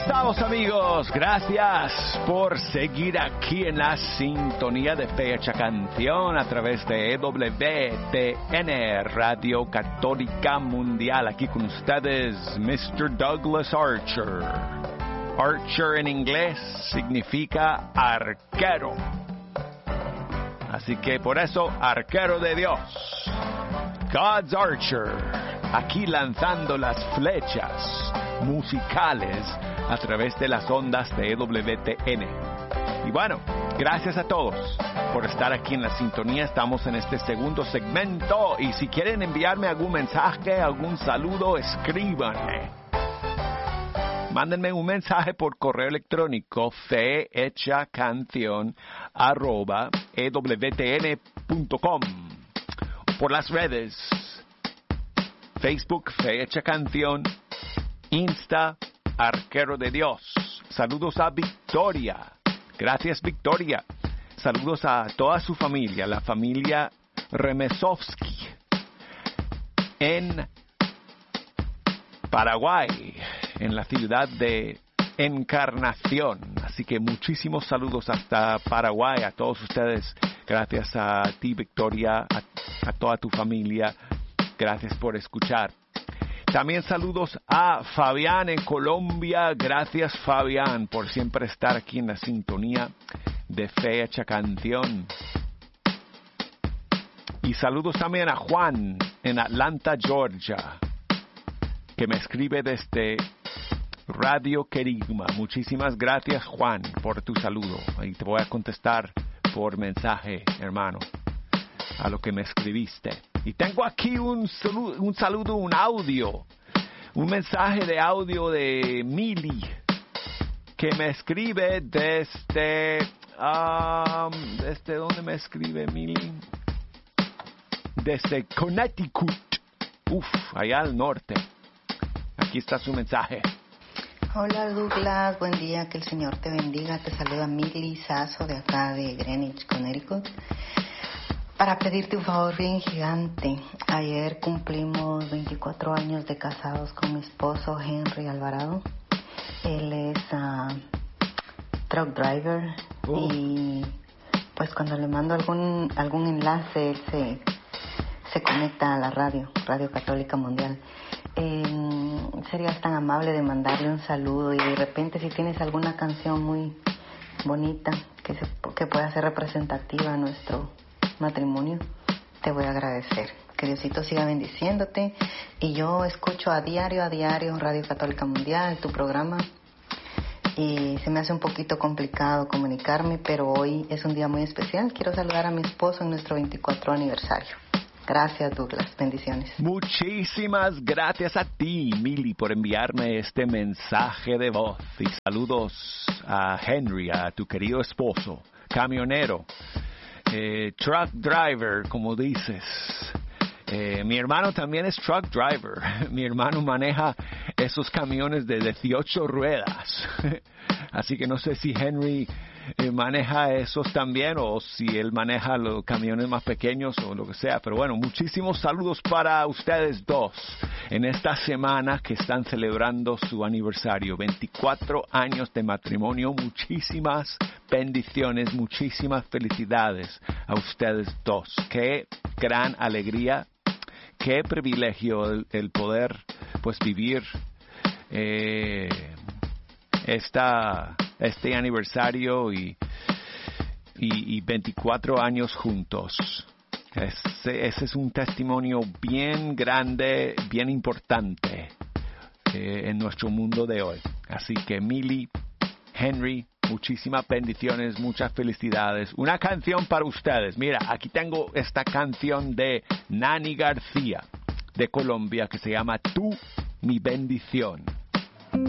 estamos, amigos? Gracias por seguir aquí en la sintonía de Fecha Canción a través de EWTN, Radio Católica Mundial. Aquí con ustedes, Mr. Douglas Archer. Archer en inglés significa arquero. Así que por eso, arquero de Dios. God's Archer. Aquí lanzando las flechas musicales a través de las ondas de EWTN. Y bueno, gracias a todos por estar aquí en la sintonía. Estamos en este segundo segmento y si quieren enviarme algún mensaje, algún saludo, escríbanme. Mándenme un mensaje por correo electrónico fehechacanción@ewtn.com, por las redes Facebook Fe Hecha Canción, Insta Arquero de Dios. Saludos a Victoria. Gracias, Victoria. Saludos a toda su familia, la familia Remesovsky en Paraguay, en la ciudad de Encarnación. Así que muchísimos saludos hasta Paraguay a todos ustedes. Gracias a ti, Victoria, a toda tu familia. Gracias por escuchar. También saludos a Fabián en Colombia. Gracias, Fabián, por siempre estar aquí en la sintonía de Fecha Canción. Y saludos también a Juan en Atlanta, Georgia, que me escribe desde Radio Querigma. Muchísimas gracias, Juan, por tu saludo. Y te voy a contestar por mensaje, hermano, a lo que me escribiste. Y tengo aquí un saludo, un audio, un mensaje de audio de Mili, que me escribe desde ¿dónde me escribe Mili? Desde Connecticut, allá al norte. Aquí está su mensaje. Hola Douglas, buen día, que el Señor te bendiga. Te saluda Mili Sasso de acá de Greenwich, Connecticut. Para pedirte un favor bien gigante. Ayer cumplimos 24 años de casados con mi esposo Henry Alvarado. Él es truck driver y pues cuando le mando algún enlace él se conecta a la Radio Católica Mundial. Serías tan amable de mandarle un saludo y de repente si tienes alguna canción muy bonita que pueda ser representativa a nuestro matrimonio, te voy a agradecer. Que Diosito siga bendiciéndote. Y yo escucho a diario Radio Católica Mundial, tu programa, y se me hace un poquito complicado comunicarme, pero hoy es un día muy especial. Quiero saludar a mi esposo en nuestro 24 aniversario. Gracias, Douglas. Bendiciones. Muchísimas gracias a ti, Mili, por enviarme este mensaje de voz. Y saludos a Henry, a tu querido esposo, camionero, truck driver, como dices. Mi hermano también es truck driver. Mi hermano maneja esos camiones de 18 ruedas. Así que no sé si Henry maneja esos también o si él maneja los camiones más pequeños o lo que sea. Pero bueno, muchísimos saludos para ustedes dos en esta semana que están celebrando su aniversario. 24 años de matrimonio. Muchísimas bendiciones, muchísimas felicidades a ustedes dos. Qué gran alegría, qué privilegio el poder pues vivir este aniversario y 24 años juntos. Ese es un testimonio bien grande, bien importante en nuestro mundo de hoy. Así que Mili, Henry, muchísimas bendiciones, muchas felicidades. Una canción para ustedes. Mira, aquí tengo esta canción de Nani García de Colombia que se llama Tú, mi bendición.